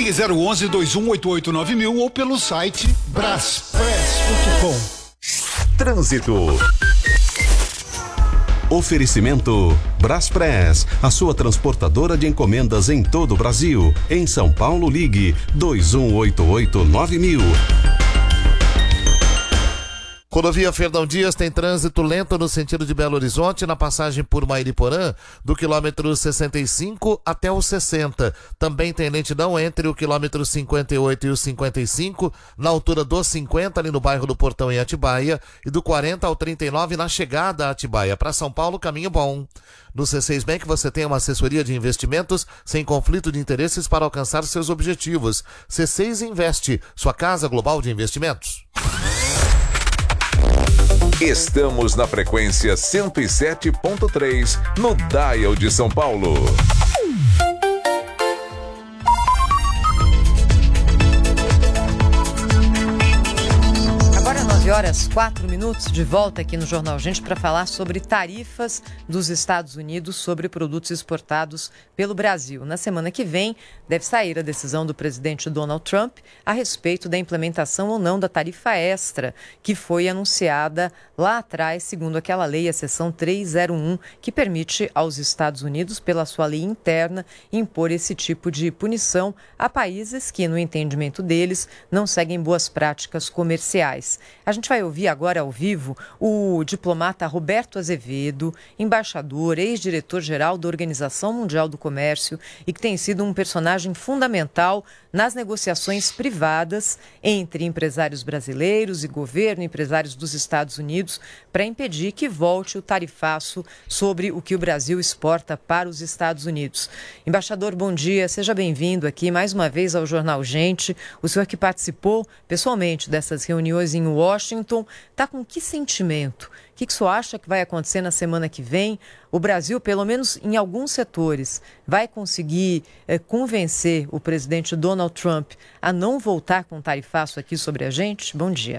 Ligue 011-2188-9000 ou pelo site braspress.com. Trânsito. Oferecimento Braspress, a sua transportadora de encomendas em todo o Brasil. Em São Paulo, ligue 2188-9000. Rodovia Fernão Dias tem trânsito lento no sentido de Belo Horizonte, na passagem por Mairiporã, do quilômetro 65 até o 60. Também tem lentidão entre o quilômetro 58 e o 55, na altura dos 50, ali no bairro do Portão, em Atibaia, e do 40 ao 39 na chegada a Atibaia. Para São Paulo, caminho bom. No C6 Bank você tem uma assessoria de investimentos sem conflito de interesses para alcançar seus objetivos. C6 Investe, sua casa global de investimentos. Estamos na frequência 107.3 no Dial de São Paulo. Agora 9h04, de volta aqui no Jornal Gente para falar sobre tarifas dos Estados Unidos sobre produtos exportados pelo Brasil. Na semana que vem, deve sair a decisão do presidente Donald Trump a respeito da implementação ou não da tarifa extra, que foi anunciada lá atrás, segundo aquela lei, a seção 301, que permite aos Estados Unidos, pela sua lei interna, impor esse tipo de punição a países que, no entendimento deles, não seguem boas práticas comerciais. A gente vai ouvir agora ao vivo o diplomata Roberto Azevedo, embaixador, ex-diretor-geral da Organização Mundial do Comércio e que tem sido um personagem fundamental nas negociações privadas entre empresários brasileiros e governo, empresários dos Estados Unidos, para impedir que volte o tarifaço sobre o que o Brasil exporta para os Estados Unidos. Embaixador, bom dia, seja bem-vindo aqui mais uma vez ao Jornal Gente. O senhor que participou pessoalmente dessas reuniões em Washington, está com que sentimento? O que o senhor acha que vai acontecer na semana que vem? O Brasil, pelo menos em alguns setores, vai conseguir convencer o presidente Donald Trump a não voltar com tarifaço aqui sobre a gente? Bom dia.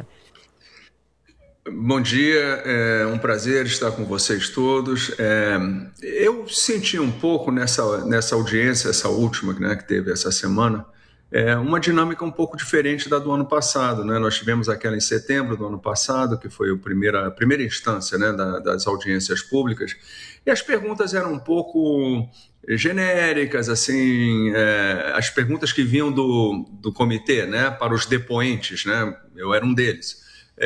Bom dia, é um prazer estar com vocês todos. Eu senti um pouco nessa audiência, essa última, né, que teve essa semana, uma dinâmica um pouco diferente da do ano passado, né? Nós tivemos aquela em setembro do ano passado, que foi a primeira instância, né, das audiências públicas, e as perguntas eram um pouco genéricas, assim, as perguntas que vinham do comitê, né, para os depoentes, né, eu era um deles.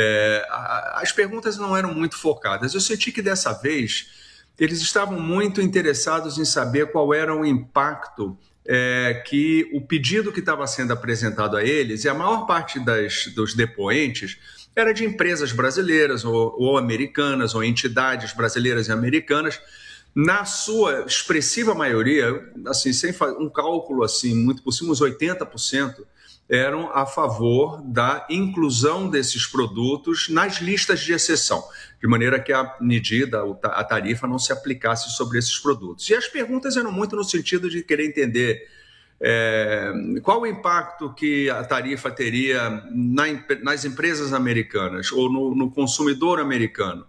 As perguntas não eram muito focadas. Eu senti que dessa vez eles estavam muito interessados em saber qual era o impacto que o pedido que estava sendo apresentado a eles, e a maior parte dos depoentes era de empresas brasileiras ou americanas, ou entidades brasileiras e americanas, na sua expressiva maioria, assim, sem um cálculo assim, muito por cima, uns 80%, eram a favor da inclusão desses produtos nas listas de exceção, de maneira que a medida, a tarifa não se aplicasse sobre esses produtos. E as perguntas eram muito no sentido de querer entender qual o impacto que a tarifa teria nas empresas americanas ou no consumidor americano.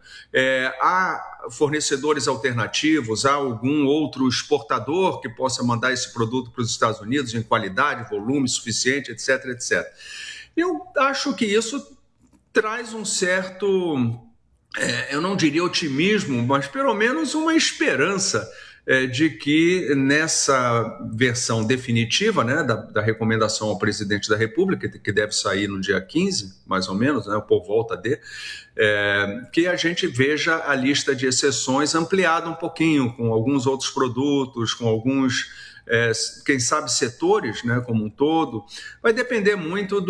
Há fornecedores alternativos, há algum outro exportador que possa mandar esse produto para os Estados Unidos em qualidade, volume suficiente, etc, etc. Eu acho que isso traz um certo, eu não diria otimismo, mas pelo menos uma esperança de que nessa versão definitiva, né, da recomendação ao presidente da República, que deve sair no dia 15, mais ou menos, né, por volta que a gente veja a lista de exceções ampliada um pouquinho, com alguns outros produtos, com alguns, quem sabe, setores, né, como um todo. Vai depender muito